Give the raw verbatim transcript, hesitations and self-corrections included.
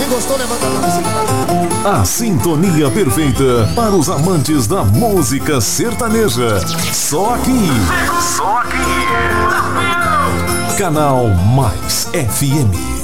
gostou, levanta a mão assim. A sintonia perfeita para os amantes da música sertaneja. Só aqui. Só aqui. Canal Mais F M.